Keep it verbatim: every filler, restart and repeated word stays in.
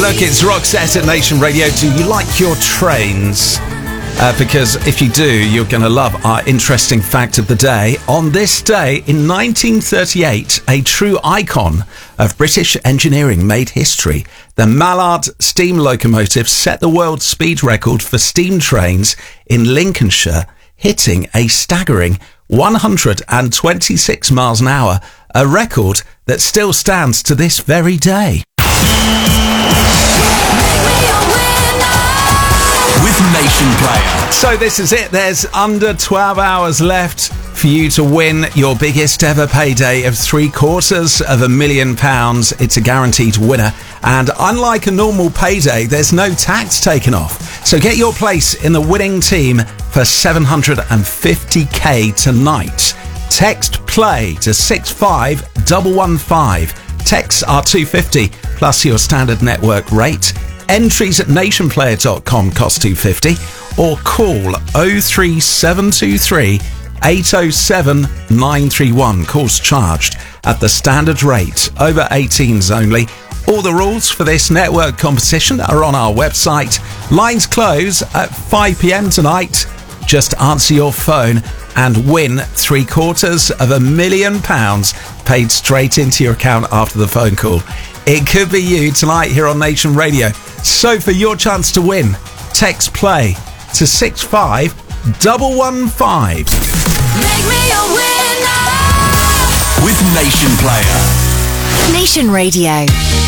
look, it's Roxette at Nation Radio. Do you like your trains? Uh, because if you do, you're going to love our interesting fact of the day. On this day, in nineteen thirty-eight, a true icon of British engineering made history. The Mallard steam locomotive set the world speed record for steam trains in Lincolnshire, hitting a staggering one hundred twenty-six miles an hour, a record that still stands to this very day. With Nation Player. So this is it. There's under twelve hours left for you to win your biggest ever payday of three quarters of a million pounds. It's a guaranteed winner. And unlike a normal payday, there's no tax taken off. So get your place in the winning team for seven hundred fifty k tonight. Text play to six five one one five. Texts are two fifty plus your standard network rate. Entries at nationplayer dot com cost two fifty, or call oh three seven two three eight oh seven nine three one. Calls charged at the standard rate. Over eighteens only. All the rules for this network competition are on our website. Lines close at five p.m. tonight. Just answer your phone and win three quarters of a million pounds paid straight into your account after the phone call. It could be you tonight here on Nation Radio. So for your chance to win, text play to six five one one five. Make me a winner with Nation Player. Nation Radio.